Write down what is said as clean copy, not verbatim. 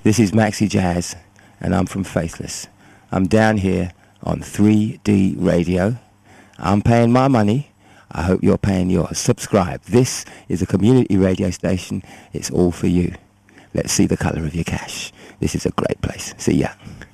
This is Maxi Jazz, and I'm from Faithless. I'm down here on 3D Radio. I'm paying my money. I hope you're paying yours. Subscribe. This is a community radio station. It's all for you. Let's see the colour of your cash. This is a great place. See ya.